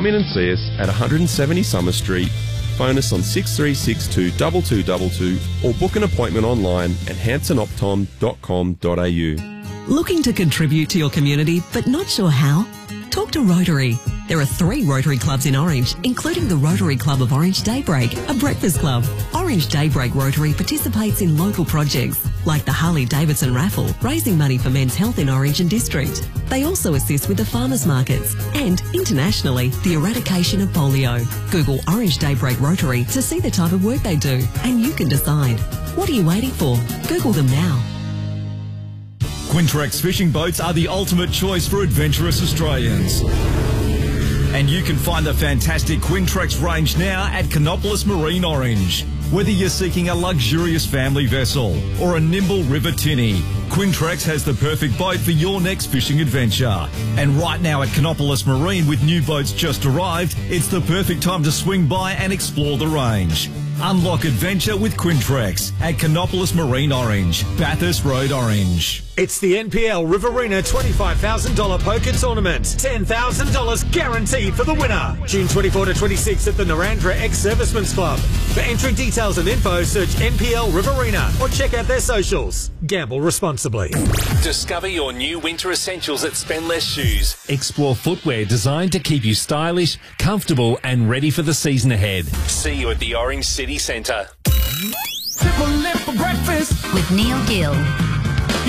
Come in and see us at 170 Summer Street. Phone us on 6362 2222 or book an appointment online at hansonoptom.com.au. Looking to contribute to your community but not sure how? Talk to Rotary. There are 3 Rotary clubs in Orange, including the Rotary Club of Orange Daybreak, a breakfast club. Orange Daybreak Rotary participates in local projects like the Harley-Davidson raffle, raising money for men's health in Orange and District. They also assist with the farmers markets and, internationally, the eradication of polio. Google Orange Daybreak Rotary to see the type of work they do, and you can decide. What are you waiting for? Google them now. Quintrex fishing boats are the ultimate choice for adventurous Australians. And you can find the fantastic Quintrex range now at Canopolis Marine Orange. Whether you're seeking a luxurious family vessel or a nimble river tinny, Quintrex has the perfect boat for your next fishing adventure. And right now at Canopolis Marine, with new boats just arrived, it's the perfect time to swing by and explore the range. Unlock adventure with Quintrex at Canopolis Marine Orange, Bathurst Road Orange. It's the NPL Riverina $25,000 poker tournament. $10,000 guaranteed for the winner. June 24 to 26 at the Narandra Ex-Servicemen's Club. For entry details and info, search NPL Riverina or check out their socials. Gamble responsibly. Discover your new winter essentials at Spend Less Shoes. Explore footwear designed to keep you stylish, comfortable and ready for the season ahead. See you at the Orange City Centre. With Neil Gill.